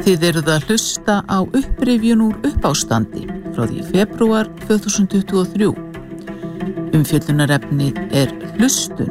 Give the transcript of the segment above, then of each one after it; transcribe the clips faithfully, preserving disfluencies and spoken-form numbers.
Þið eruð að hlusta á upprifjun úr uppástandi frá því febrúar tvö þúsund tuttugu og þrjú. Umfjöllunarefnið er hlustun.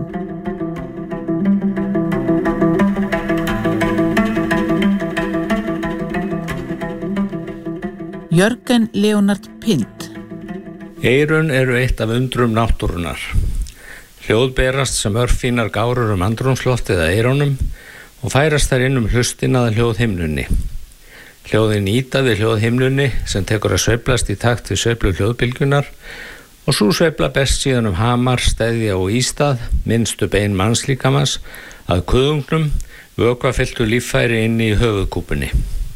Jörgen Leonard Pind. Eyrun eru eitt af undrum náttúrunnar. Hljóð berast sem örfínar gárur um andrúmsloftið að eyrunum og færast þær inn um hlustina að hljóðhimnunni. Hljóðin ýta við hljóðhimnunni sem tekur að sveiflast í takt við sveiflu hljóðbylgjunar og sú sveifla best síðan um hamar, steðja og ístað, minnstu bein mannslíkamans, að kuðungnum, vökvafylltu líffæri inni í höfuðkúpunni.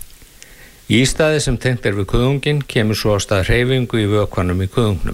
Ístaði sem tengt er við kuðunginn kemur svo á stað hreyfingu í vökvanum í kuðungnum.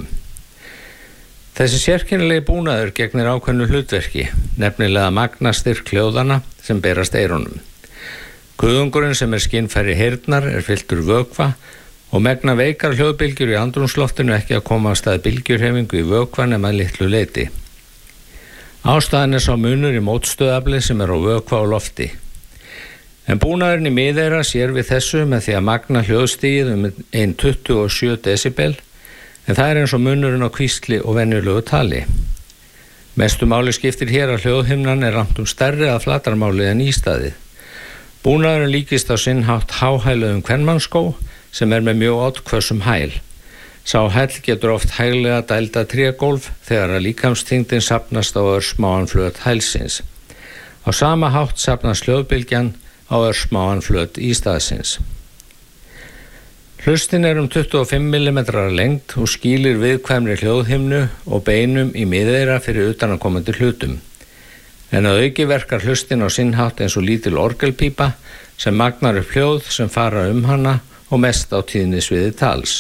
Þessi sérkennilegi búnaður gegnir ákveðnu hlutverki, nefnilega magnastyrk hljóðana sem berast eyrunum. Kuðungurinn sem er skynfæri heyrnar er fylltur vökva og megna veikar hljóðbylgjur í andrúmsloftinu ekki að koma á stað bylgjurhefingu í vökva nema að litlu leyti. Ástæðan er sá munur í mótstöðafli sem er á vökva og lofti. En búnaðurinn í miðeyra sér við þessu með því að magna hljóðstigið um ein tuttugu og sjö desibel, en það er eins og munurinn á hvísli og venjulegu tali. Mestu máli skiptir hér að hljóðhimnan er langtum stærri að flatarmáli en ístaðið. Búnaðurinn líkist á sinn hátt háhæluðum kvenmannsskó sem er með mjög oddhvössum hæl. Sá hæll getur oft hæglega dælda trégólf þegar að líkamsþyngdin safnast á örsmáan flöt hælsins. Á sama hátt safnast hljóðbylgjan á örsmáan flöt ístaðsins. Hlustin er um tuttugu og fimm millimetrar lengd og skýlir viðkvæmri hljóðhimnu og beinum í miðeyra fyrir utanakomandi hlutum. En að auki verkar hlustin á sinn hátt eins og lítil orgelpípa sem magnar upp hljóð sem fara um hana og mest á tíðnisviði tals.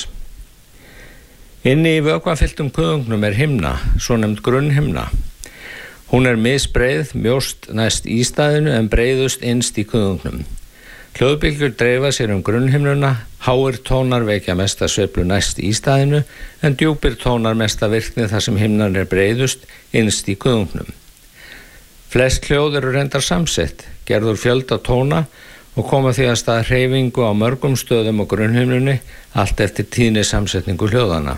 Inni í vökvafylltum kuðungnum er himna, svonefnd grunnhimna. Hún er misbreið, mjóst næst ístaðinu en breiðust innst í kuðungnum. Hljóðbylgjur dreifa sér um grunnhimnuna, háir tónar vekja mesta sveiflu næst ístaðinu en djúpir tónar mesta virkni þar sem himnan er breiðust innst í kuðungnum. Flest hljóð eru reyndar samsett, gerður fjölda tóna og koma því að stað hreyfingu á mörgum stöðum á grunnhimnunni allt eftir tíðnisamsetningu hljóðana.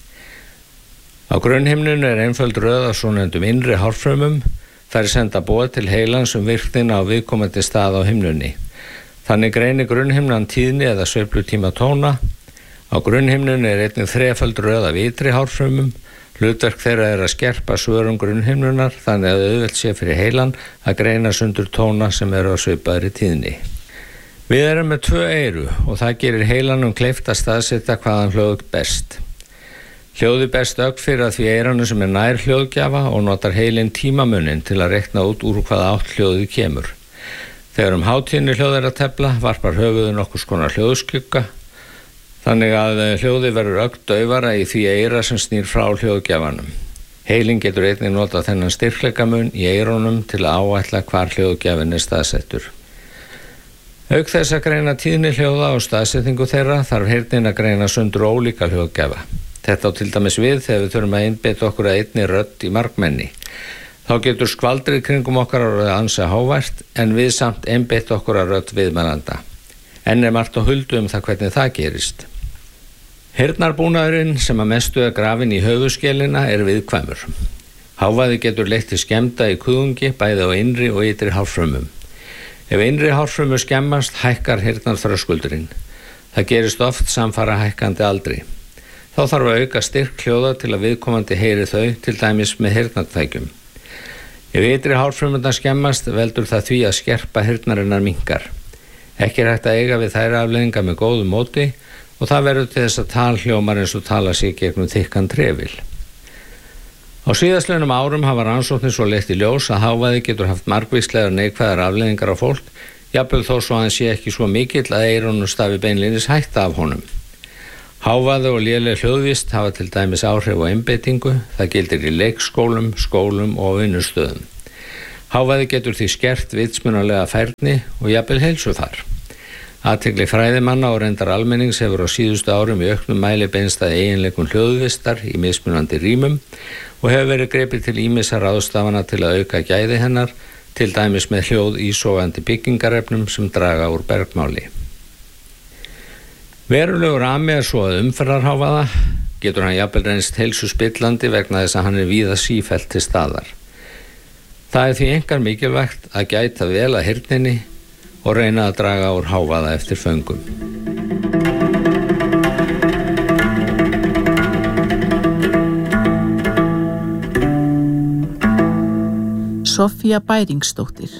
Á grunnhimnunni er einföld röð af svonefndum innri hárfrumum, þær senda boð til heilans um virknina á viðkomandi stað á himnunni. Þannig greinir grunnhimnan tíðni eða sveiflutíma tóna. Á grunnhimnunni er einnig þreföld röð af ytri hárfrumum. Hlutverk þeirra er að skerpa svörum grunnhimnunar þannig að auðvelt sé fyrir heilan að greina sundur tóna sem eru á svipaðri tíðni. Við erum með tvö eyru og það gerir heilanum kleift að staðsetja hvaðan hljóð best. Hljóði best ögn fyrir að því eyranu sem er nær hljóðgjafa og notar heilin tímamunin til að reikna út úr hvaða átt hljóðið kemur. Þegar um hátíðni hljóð er að tefla varpar höfuðu nokkurs konar hljóðskugga, þannig að hljóði verður ögn daufara í því eyra sem snýr frá hljóðgjafanum. Heilin getur einnig notað þennan styrkleikamun í eyrunum til að áætla hvar hljóðgjafinn er staðsettur. Auk þess að greina tíðni hljóða og staðsetningu þeirra þarf heyrnin að greina sundur ólíka hljóðgjafa. Þetta á til dæmis við þegar við þurfum að einbeita okkur að einni rödd í margmenni. Þá getur skvaldrið kringum okkar orðið ansi hávært en við samt einbeita okkur að rödd viðmælanda. Enn er margt á huldu um það hvernig það gerist. Heyrnarbúnaðurinn sem að mestu er grafinn í höfuðskélina er viðkvæmur. Hávaði getur leitt til skemmda í kuðungi bæði á innri og ytri hárfrumum. Ef innri hárfrumur skemmast hækkar heyrnarþröskuldurinn. Það gerist oft samfara hækkandi aldri. Þá þarf að auka styrk hljóða til að viðkomandi heyri þau, til dæmis með heyrnartækjum. Ef ytri hárfrumurnar skemmast veldur það því að skerpa heyrnarinnar minnkar. Ekki er hægt að eiga við þær afleiðingar með góðu móti og það verður til þess að talhljómar eins og tala sig gegnum þykkan trefil. Á síðastliðnum árum hafa rannsóknir svo leitt í ljós að hávaði getur haft margvíslegar neikvæðar afleiðingar á fólk, jafnvel þó svo að hann sé ekki svo mikill að eyrunum stafi beinlínis hætta af honum. Hávaði og léleg hljóðvist hafa til dæmis áhrif á einbeitingu, það gildir í leikskólum, skólum og vinnustöðum. Hávaði getur því skert vitsmunalega færni og jafnvel heilsufar. Athygli fræðimanna og reyndar almennings hefur á síðustu árum í auknum mæli beinst að eiginleikum hljóðvistar í mismunandi rýmum og hefur verið gripið til ýmissa ráðstafana til að auka gæði hennar, til dæmis með hljóð í sofandi byggingarefnum sem draga úr bergmáli. Verulegur rami er svo að umferðarhávaða getur hann jafnvel reynst heilsu spillandi vegna þess að hann er víða sífellt til staðar. Það er því einkar mikilvægt að gæta vel að heyrninni og reyna að draga úr hávaða eftir föngum. Soffía Bæringsdóttir.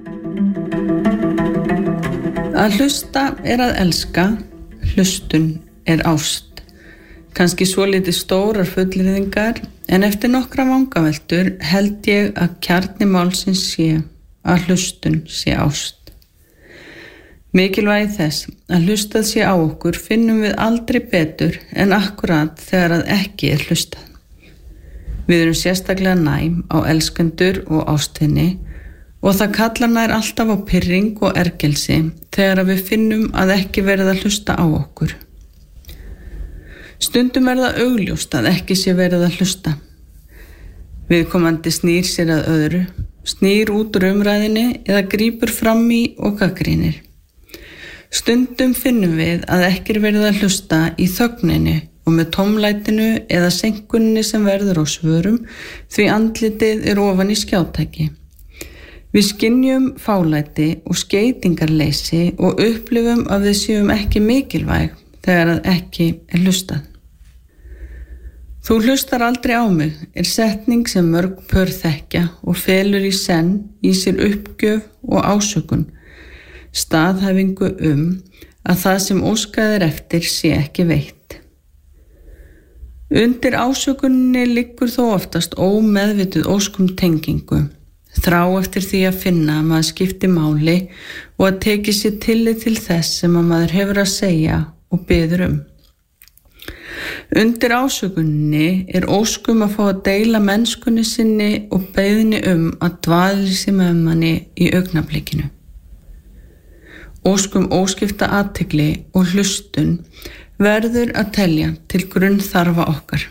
Að hlusta er að elska, hlustun er ást. Kannski svolítið stórar fullyrðingar, en eftir nokkra vangaveltur held ég að kjarni málsins sé að hlustun sé ást. Mikilvægi þess að hlustað sé á okkur finnum við aldrei betur en akkurat þegar að ekki er hlustað. Við erum sérstaklega næm á elskendur og ástvinni og það kallar nær alltaf á pirring og ergelsi þegar við finnum að ekki verið að hlusta á okkur. Stundum er það augljóst að ekki sé verið að hlusta. Viðkomandi snýr sér að öðru, snýr út úr umræðinni eða grípur fram í og gagnrýnir. Stundum finnum við að ekki er verið að hlusta í þögninni og með tómlætinu eða senkunni sem verður á svörum því andlitið er ofan í skjátæki. Við skynjum fálæti og skeytingarleysi og upplifum að við séum ekki mikilvæg þegar að ekki er hlustað. Þú hlustar aldrei á mig er setning sem mörg pör þekkja og felur í senn í sér uppgjöf og ásökun, staðhæfingu um að það sem óskað er eftir sé ekki veitt. Undir ásökuninni liggur þó oftast ómeðvituð óskum tengingu, þrá eftir því að finna að maður skipti máli og að teki sér tillit til þess sem að maður hefur að segja og biður um. Undir ásökuninni er óskum að fá að deila mennskunni sinni og beiðni um að dvalir sig með manni í augnablikinu. Óskum óskipta athygli og hlustun verður að telja til grunnþarfa okkar.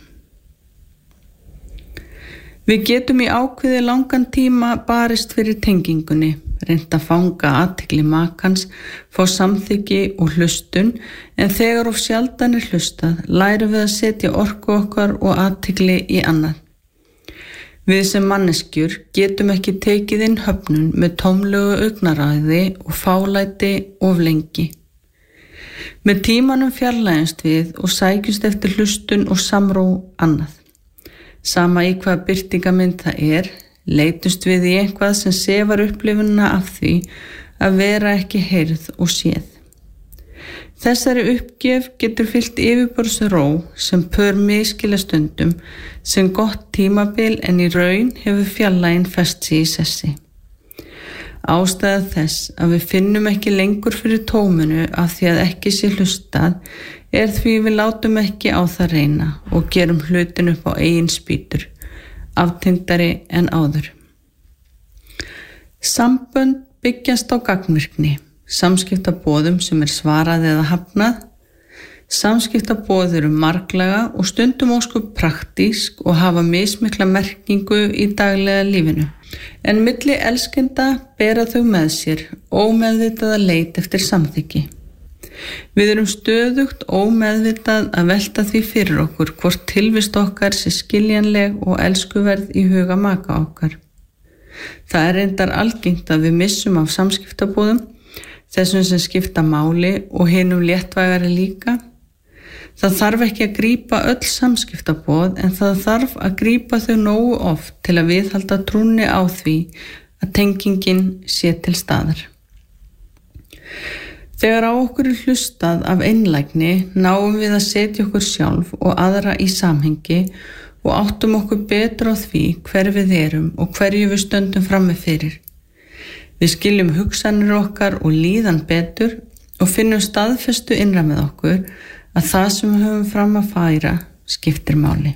Við getum í ákveði langan tíma barist fyrir tengingunni, reynt að fanga athygli makans, fá samþykki og hlustun, en þegar of sjaldan er hlustað, lærum við að setja orku okkar og athygli í annað. Við sem manneskjur getum ekki tekið inn höfnun með tómlegu augnaráði og fálæti of lengi. Með tímanum fjarlægjumst við og sækjumst eftir hlustun og samró annað. Sama í hvaða birtingamynd það er, leitumst við í eitthvað sem sefar upplifunina af því að vera ekki heyrð og séð. Þessari uppgjöf getur fylgt yfirborðsró sem pör misskilja stundum sem gott tímabil en í raun hefur fjarlægin fest sig í sessi. Ástæða þess að við finnum ekki lengur fyrir tóminu af því að ekki sé hlustað er því við látum ekki á það reyna og gerum hlutin upp á eigin spýtur, aftengdari en áður. Sambönd byggjast á gagnvirkni, samskiptaboðum sem er svarað eða hafnað. Samskiptaboð eru marglaga og stundum óskup praktísk og hafa mismikla merkingu í daglega lífinu. En milli elskenda bera þau með sér ómeðvitað að leit eftir samþykki. Við erum stöðugt ómeðvitað að velta því fyrir okkur hvort tilvist okkar sé skiljanleg og elskuverð í huga maka okkar. Það er reyndar algengt að við missum af samskiptaboðum, þessum sem skipta máli og hinum léttvægari líka. Það þarf ekki að grípa öll samskiptaboð en það þarf að grípa þau nógu oft til að viðhalda trúnni á því að tengingin sé til staðar. Þegar á okkur er hlustað af einlægni náum við að setja okkur sjálf og aðra í samhengi og áttum okkur betur á því hver við erum og hverju við stöndum frammi fyrir. Við skiljum hugsanir okkar og líðan betur og finnum staðfestu innra með okkur að það sem við höfum fram að færa skiptir máli.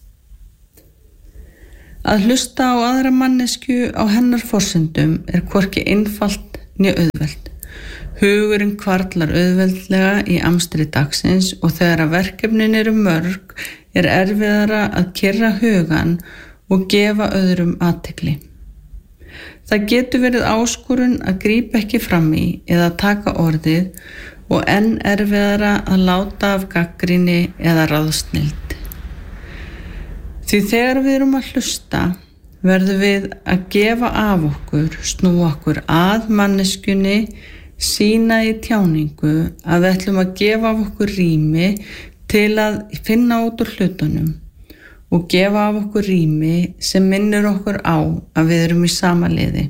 Að hlusta á aðra mannesku á hennar forsendum er hvorki einfalt né auðvelt. Hugurinn hvarflar auðveldlega í amstri dagsins og þegar að verkefnin eru mörg er erfiðara að kyrra hugan og gefa öðrum athygli. Það getur verið áskorun að grípa ekki fram í eða taka orðið og enn erfiðara að láta af gagnrýni eða ráðsnilld. Því þegar við erum að hlusta verðum við að gefa af okkur, snúa okkur að manneskjunni, sýna í tjáningu að við ætlum að gefa af okkur rými til að finna út úr hlutunum og gefa af okkur rými sem minnir okkur á að við erum í sama liði.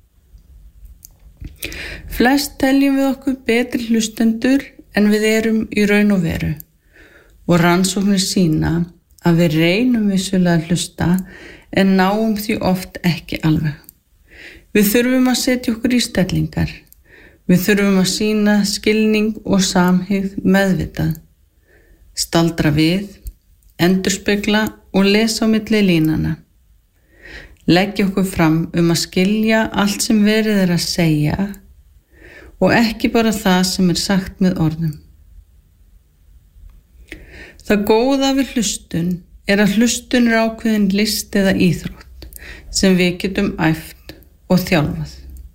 Flest teljum við okkur betri hlustendur en við erum í raun og veru og rannsóknir sýna að við reynum vissulega að hlusta en náum því oft ekki alveg. Við þurfum að setja okkur í stellingar. Við þurfum að sýna skilning og samhygð meðvitað, staldra við, endurspegla og lesa á milli línana. Leggja okkur fram um að skilja allt sem verið er að segja og ekki bara það sem er sagt með orðum. Það góða við hlustun er að hlustun er ákveðin list eða íþrótt sem við getum æft og þjálfað.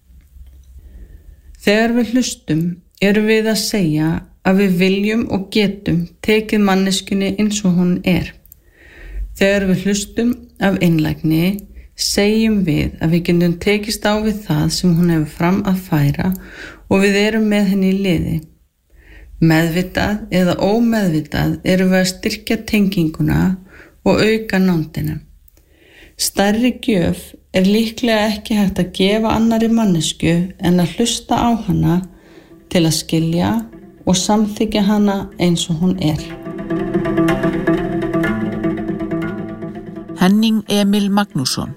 Þegar við hlustum erum við að segja að við viljum og getum tekið manneskjunni eins og hún er. Þegar við hlustum af einlægni segjum við að við getum tekist á við það sem hún hefur fram að færa og við erum með henni í liði. Meðvitað eða ómeðvitað erum við að styrkja tenginguna og auka nándina. Stærri gjöf er líklega ekki hægt að gefa annarri mannesku en að hlusta á hana til að skilja og samþykja hana eins og hún er. Henning Emil Magnússon.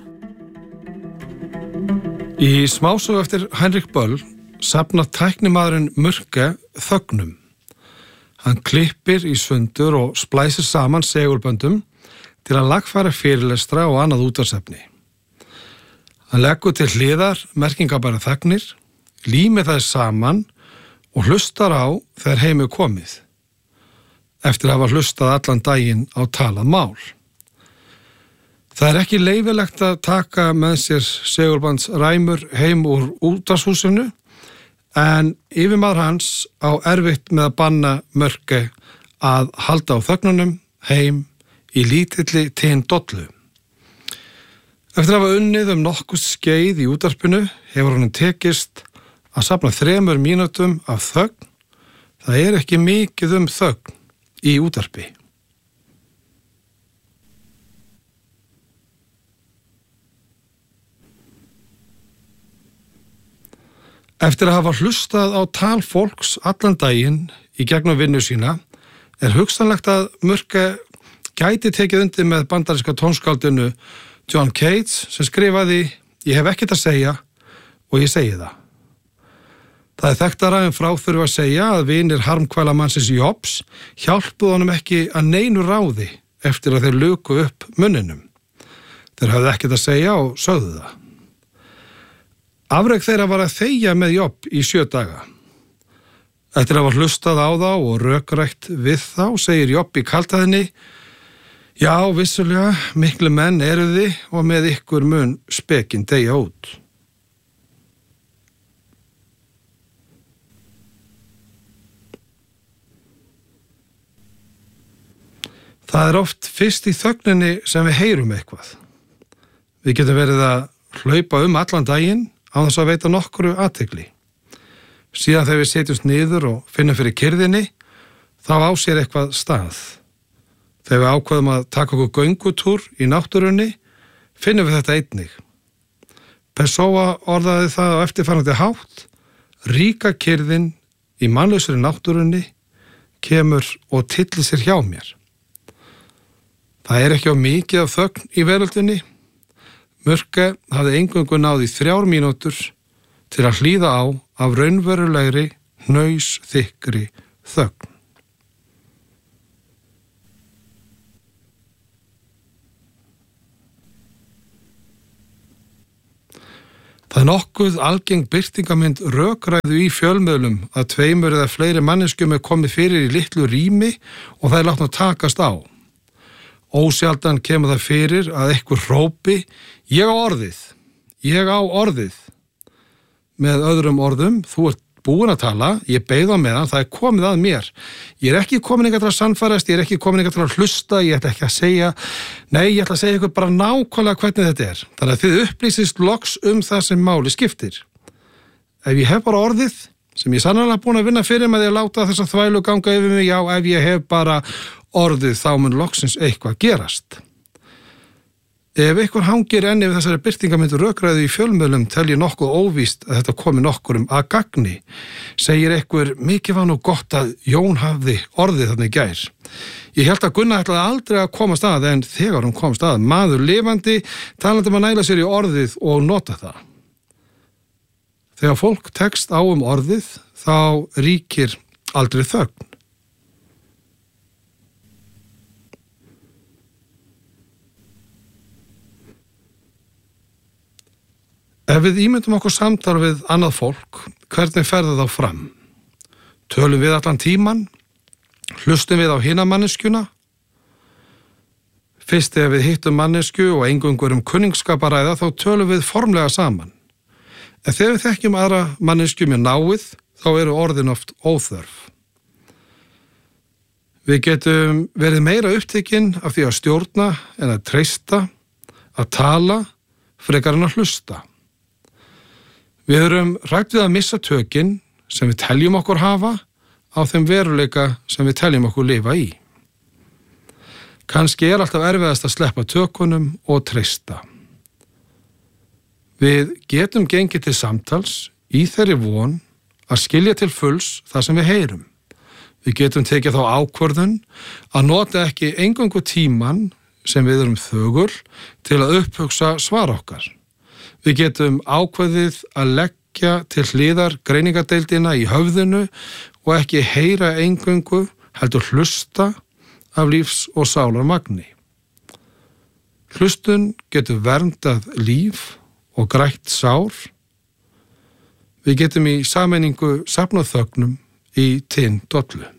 Í smásögu eftir Heinrich Böll safnar tæknimaðurinn Murke þögnum. Hann klippir í sundur og splæsir saman segulböndum til að lagfæra fyrirlestra og annað útvarpsefni. Hann leggur til hliðar merkingabæra þagnir, límir þær saman og hlustar á þegar heim er komið, eftir að hafa hlustað allan daginn á talað mál. Það er ekki leyfilegt að taka með sér segulbandsræmur heim úr útvarpshúsinu, en yfirmaður hans á erfitt með að banna Murke að halda á þögnunum heim í lítilli tin dollu. Eftir að hafa unnið um nokkuð skeið í útvarpinu hefur honum tekist að safna þremur mínútum af þögn. Það er ekki mikið um þögn í útvarpi. Eftir að hafa hlustað á tal fólks allan daginn í gegnum vinnu sína er hugsanlegt að Murke gæti tekið undir með bandaríska tónskáldinu John Cates sem skrifaði: Ég hef ekkert að segja og ég segi það. Það er þekktara en frá þurfa að segja að vinir harmkvæla mannsins Jobs hjálpuðu honum ekki að neinu ráði eftir að þeir luku upp munninum. Þeir hafði ekkert að segja og sögðu það. Afrek þeirra var að þegja með Jobb í sjö daga. Eftir að hafa hlustað á þá og rökrætt við þá segir Jobb í kaldhæðni: Já, vissulega, miklu menn eru þið og með ykkur mun spekinn deyja út. Það er oft fyrst í þögninni sem við heyrum eitthvað. Við getum verið að hlaupa um allan daginn á þess að veita nokkru athygli. Síðan þegar við setjumst niður og finnum fyrir kyrðinni, þá á sér eitthvað stað. Þegar við ákveðum að taka okkur göngutúr í náttúrunni, finnum við þetta einnig. Pessoa orðaði það á eftirfarandi hátt: ríka kyrðin í mannlausri náttúrunni kemur og tyllir sér hjá mér. Það er ekki á mikið af þögn í veröldinni. Murke hafði eingöngu náð í þrjár mínútur til að hlýða á af raunverulegri, hnausþykkri þögn. Það er nokkuð algeng birtingamynd rökræðu í fjölmiðlum að tveimur eða fleiri manneskjum er komið fyrir í litlu rými og það er látna að takast á. Ósjaldan kemur það fyrir að einhver hrópi: Ég á orðið, ég á orðið. Með öðrum orðum, þú ert búinn að tala, ég beið á meðan, það er komið að mér. Ég er ekki komin eitthvað til að sannfærast, ég er ekki komin eitthvað til að hlusta, ég ætla ekki að segja, nei, ég ætla að segja ykkur bara nákvæmlega hvernig þetta er. Þannig að þið upplýsist loks um það sem máli skiptir. Ef ég hef bara orðið, sem ég sannarlega búin að vinna fyrir með því að láta þessa þvælu ganga yfir mig, já, ef ég hef bara orðið, þá mun loksins eitthvað gerast. Ef ykkur hangir enn yfir þessari birtingamyndu rökræðu í fjölmiðlum tel ég nokkuð óvíst að þetta komi nokkurum að gagni. Segir ykkur, mikið var nú gott að Jón hafði orðið þarna í gær. Ég held að Gunna ætlaði aldrei að komast að, en þegar hún komst að, maður lifandi, talandi um að næla sér í orðið og nota það. Þegar fólk tekst á um orðið, þá ríkir aldrei þögn. Ef við ímyndum okkur samtal við annað fólk, hvernig fer það þá fram? Tölum við allan tíman? Hlustum við á hina manneskjuna? Fyrst ef við hittum mannesku og eingöngur um kunningsskaparæða, þá tölum við formlega saman. En þegar við þekkjum aðra mannesku með náið, þá eru orðin oft óþörf. Við getum verið meira upptekinn af því að stjórna en að treysta, að tala, frekar en að hlusta. Við erum rætt við að missa tökin sem við teljum okkur hafa á þeim veruleika sem við teljum okkur lifa í. Kannski er alltaf erfiðast að sleppa tökunum og treysta. Við getum gengið til samtals í þeirri von að skilja til fulls það sem við heyrum. Við getum tekið þá ákvörðun að nota ekki eingöngu tíman sem við erum þögul til að upphugsa svar okkar. Við getum ákveðið að leggja til hliðar greiningadeildina í höfðinu og ekki heyra eingöngu, heldur hlusta af lífs- og sálarmagni. Hlustun getur verndað líf og grætt sár. Við getum í sameiningu safnað þögnum í tinn dollu.